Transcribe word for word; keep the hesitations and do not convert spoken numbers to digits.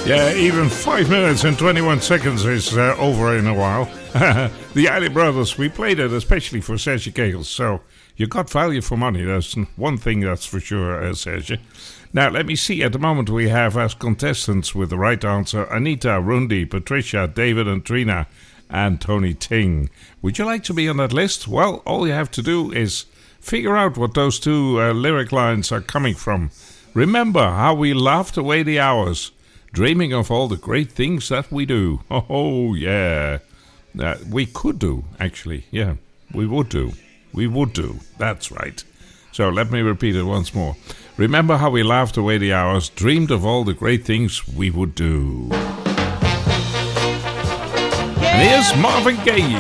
Yeah, even five minutes and twenty-one seconds is uh, over in a while. The Alley Brothers, we played it especially for Serge Kegels, so you got value for money. That's one thing that's for sure, uh, Serge. Now, let me see. At the moment, we have as contestants with the right answer Anita, Rundi, Patricia, David and Trina, and Tony Ting. Would you like to be on that list? Well, all you have to do is figure out what those two uh, lyric lines are coming from. Remember how we laughed away the hours, dreaming of all the great things that we do. Oh, yeah. Uh, we could do, actually. Yeah, we would do. We would do. That's right. So let me repeat it once more. Remember how we laughed away the hours, dreamed of all the great things we would do. And here's Marvin Gaye.